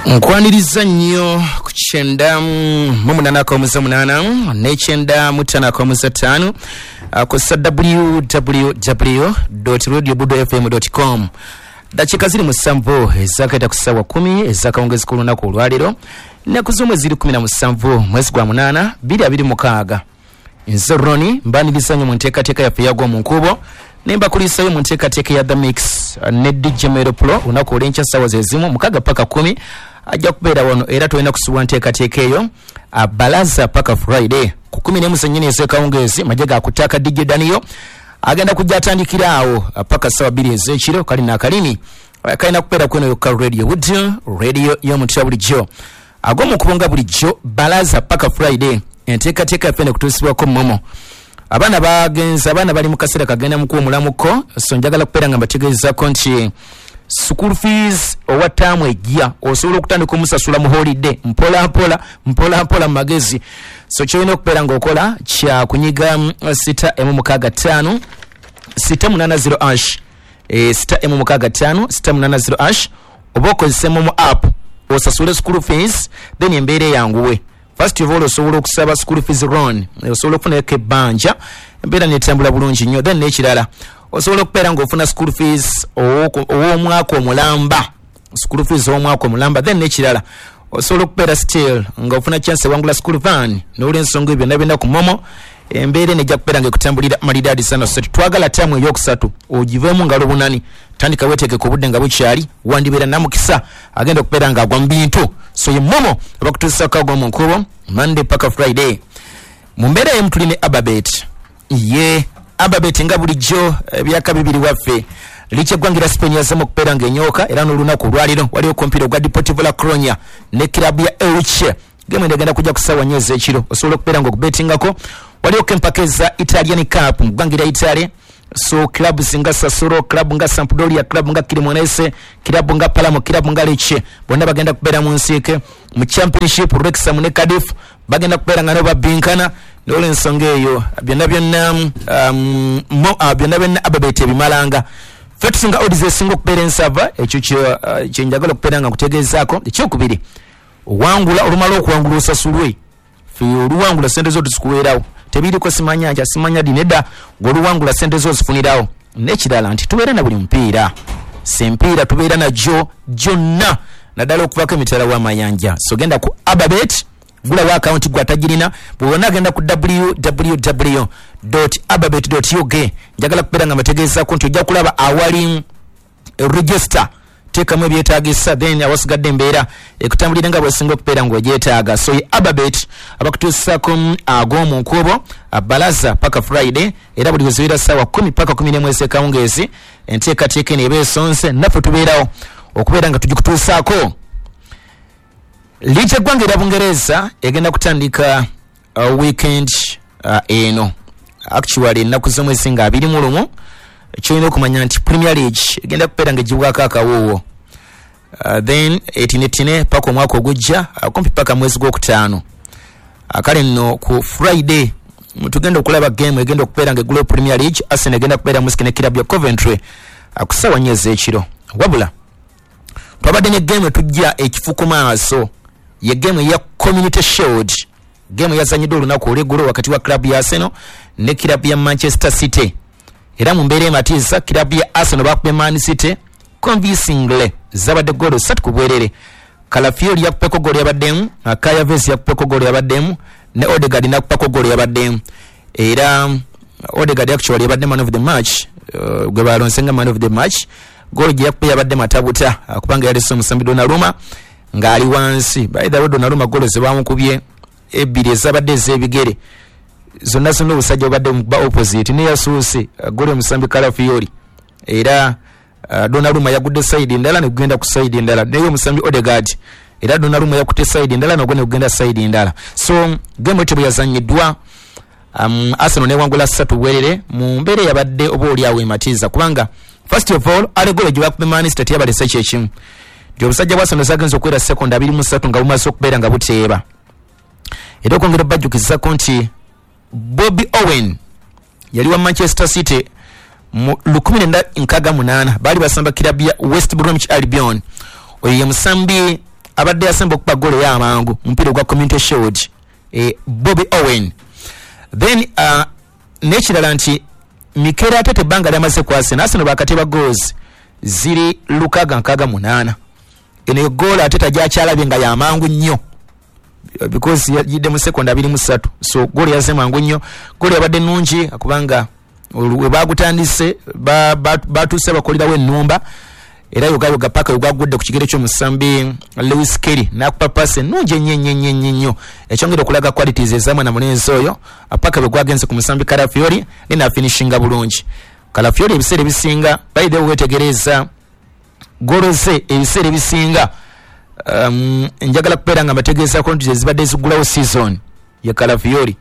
Nkwaniriza nnyo ku 9:8 n'ekyenda mu 5:5 ku www.radiobudofm.com. Dakika ziri mu 7 ezakayita ku ssaawa 10 ezakawungezi ku lunaku olwaleero ne ku zomwe ziri 17 mwezi gwa 8 2026. Nze Roni mbaniriza nnyo mu nteekateeka yaffe yagwa mu nkubo nemba kulisayo mu nteekateeka ya The Mix ne DJ Mero Pro lunaku olw'enkya ssaawa ze zimu 6 paka 10 ajja kubeera wano era tulina kusubwa nteekateeka eyo Balaza paka Friday ku 11 ez'ekawungezi majje gakutaka DJ Daniel agenda kujja atandikiraawo paka ssaawa 2 ez'ekiro kali n'akalimi kalina kubeera kweno yokka radio y'omutya bulijjo ag'omu kubonga bulijjo Balaza paka Friday enteekateeka yaffe ne kutuusibwako momo. Abaana bali mu kaseera kagenda mu kuwumulamuko, so njagala kubeera nga mbategeezako nti school fees owa ttaamu ejja osobola okutandika omusasula mu holiday mpola mu magezi. So kyolina okubeera ng'okola kya kunyiga 6M65 680 6M65 680 oba okozese momo app osasule school fees then embeera eyanguwe. First of all, osobola okusaba school fees loan, osobola okufuna ebbanja embeera netambula bulungi nnyo. Then n'ekirala osobola okubeera ng'ofuna school fees ow'omwaka omulamba, school fees ow'omwaka omulamba. Then n'ekirala osobola okubeera still ng'ofuna chance ewangula school van n'olw'ensonga ebyo byonna ku momo embeera nejja kubeera ng'ekutambulira malidaadi sana. So twagala ttaamu ey'okusatu ogiveemu ngalo bunani, tandika weeteekeko obudde nga bukyali, wandibeera namukisa agenda okubeera ng'agwa mu bintu. So ye momo abakutuusako agwa mu nkubo Monday paka Friday. Mu mbeera y'emu tuli ne Ababet. Ababet nga bulijjo ebyaka bibiri waffe likyegwangira Spain yazemu okubeera ng'enyooka era n'olunaku olwaliro waliwo kompiira ogwa Deportivo La Coruña ne kirabu ya Elche. Gemu egenda kujja ku ssaawa 4 ez'ekiro osobola okubeera ng'okubetingako. Waliwo kempake za Italian Cup mu ggwangira Italy. So clubs nga Sassuolo, club nga Sampdoria, club nga Cremonese, club nga Palermo, club nga Lecce bonna bagenda kubeera mu nsiike. Mu championship Wrexham ne Cardiff bagenda kubeera nga nabo binkana n'olw'ensonga eyo byonna Ababet ebimalanga. Ffe tusinga odds esinga okubeera ensava, ekyo kye njagala okubeera nga nkutegeezaako. Ekyokubiri wangula olumala okuwangula osasulwe, ffe oluwangula sente zo tuzikuweerawo tebiriko simanya dineda ng'oluwangula sente zo zifunirawo. N'ekirala nti tubeera na buli mupiira, sempiira tubeera najjo gyonna naddala okuvaako emitala w'amayanja. So genda ku Ababet gulawo akawunti gwe atagirina bw'ona agenda ku www.ababet.uk. njagala kubeera nga mbategeezako nti ojja kulaba awali register teekamu ebyetaagisa then awasigadde embeera ekutambulira nga bwesinga okubeera ng'ogyetaaga. So ye Ababet abakutuusako ag'omu nkubo Balaza paka Friday era buli weziwera ssaawa 10 paka 11 ez'ekawungezi enteekateeka eno eba esonse naffe tubeerawo okubeera nga tugikutuusaako. Liigi eggwanga era Bungereza egenda kutandika weekend eno actually ennaku z'omwezi nga 21. Kyolina okumanya nti Premier League egenda kubeera ng'egibwako akawoowo then etinetine paka omwaka ogujja kumpi paka mwezi gw'okutaano. Kale nno ku Friday tugenda okulaba game egenda okubeera ng'eggula Premier League. Arsenal egenda kubeera musiki ne kirabu ya Coventry ku ssaawa 4 ez'ekiro. Wabula twabadde ne game tujja ekifu ku maaso ye game ya Community Shield, game yazanyiddwa olunaku olw'eggulo wakati wa kirabu ya Arsenal ne kirabu ya Manchester City. Era mu mbeera ematiisa kirabu ya Arsenal bakubye Man City convincingly zabadde goolo 3 ku bwerere. Calafiori yakupeko goolo yabaddemu, Kaya Havertz yakupeko goolo yabaddemu ne Odegaard nakupeko goolo yabaddemu. Era Odegaard actually yabadde man of the match, gwe balonsenga man of the match. Goolo gye yakupye yabadde matabuta kubanga yali omusambi Donnarumma ng'ali wansi. By the way, Donnarumma goolo ze bamukubye ebbiri ezabadde ez'ebigere zonna obusajja obadde mu opposite ne yasuuse goolo omusambi Calafiori. Era Donnarumma yagudde side endala ne kugenda ku side endala naye omusambi Odegaard era Donnarumma yakutte side endala n'ogenda kugenda side endala. So game etyo bwe yazanyiddwa Arsenal newangula 3 bwerere mu mbeera yabadde oba oli awo ematiza kubanga first of all alegolo gye bakubye Man City yabalese kyekimu nti obusajja bwa Arsenal zagenza okuwera sekonda 23 nga bumaze okubeera nga buteeba. Era okwongera bajjukizako nti Bobby Owen yali wa Manchester City mu 1968 bali basamba kirabu ya West Bromwich Albion. Oyo ye musambi abadde yasemba okuba golo ya mangu mpira gwa Community Shield Bobby Owen. Then nekirala nti Mikel Arteta banga lyamaze ku Arsenal bakateba goals ziri lukaga nkaga 8 eno goal Arteta gyakyalabye nga ya mangu nnyo because yidde mu second 23 so goal yazema mangu nnyo goal yabadde nungi akubanga we bagutandise batuse bakolirawo ennumba era yoga paka yogagudde ku kigere ky'omusambi Lewis Kelly nakupapase nungi nnyo ekyongera okulaga qualities ezamwe na mulenzi oyo apaka bwe gwagenze ku musambi Calafiori nina finishinga bulungi Calafiori ebiseera bisinga bayide wetegereza goroze ebiseera bisinga njagala kupeera nga bategeeza ko nti zibadde zigulawo season ya Calafiori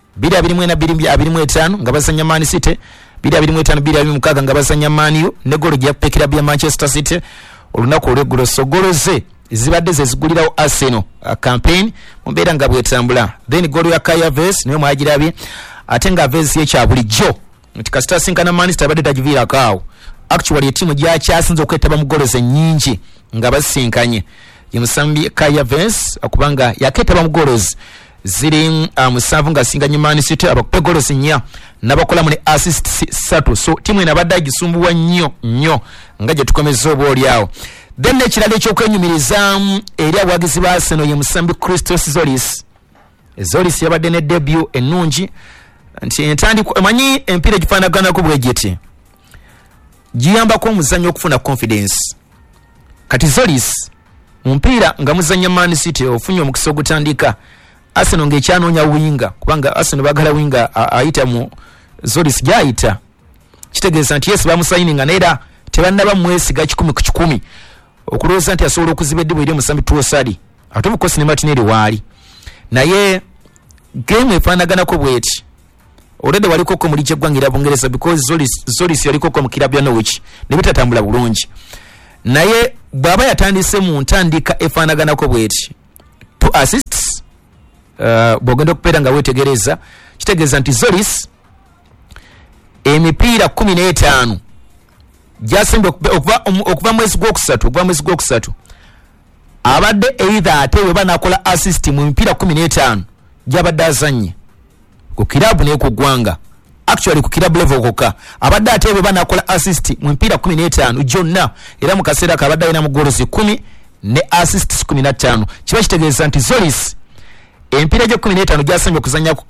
2-25 nga basanya Man City 2-25 nga basanya Man U ne golo gya pekera bya Manchester City olunaku olweggulo so golo ze zibadde zezigulirawo Arsenal campaign mumbeera nga bwetambula then golo ya Kai Havertz niyo mwagirabye ate nga Havertz yekya bulijjo nti kasita sinkana Man City abadde tagiviira kaawo actually etimu gyakyasinze okwetaba mu golo ze nnyingi nga basinkanye yemusambi Kai Havertz akubanga yaketaba mu golo ziri musanvu nga singanye Man City abakupe golo nnya nabakola mu ne assist 3 so timu inabadde agisumbuwa nnyo nga gye tukomeza oboolyawo then ekirala ekyokwenyumiriza eri abawagizi ba Arsenal ye musambi Christos Zolis yabadde ne debut ennungi nti entandikwa manyi empira gifaanaganako bwe giti giyambako omuzannyo okufuna confidence kati Zolis mpira nga muzanya Man City ofunye omukisa ogutandika Arsenal ng'ekyanoonya winga kubanga Arsenal bagala winga ayita mu Zolis gyayita kitegeeza nti yes bamusayininga naera tebannaba mwesiga 10 okulowooza nti asobola okuziba eddibu eri omusambi Trossard ate omukosi ne Martinelli waali naye game efaanaganako bweti already walikoko mu ligye ggwanga Bungereza because Zolis yalikoko mu kirabya Norwich ne bitatambula bulungi naye bwaba yatandise mu ntandika efaanaganako bweti 2 assists bwogenda okupeera nga wetegereza kitegeeza nti Zolis emipiira 15 gyasembe okuva mwezi gwokusatu abadde either ate we banakola assist mu mipiira 15 gyabadde azanye ku kirabu ne ku ggwanga actually ku kirabu level koka abadde ate we banakola assist mu mipiira 15 gyonna era mu kaseera kabadde alina mu goals 10 ne assists 15 kiba kitegeeza nti Zolis empiira gyo 15 gyasembe okuzanya ku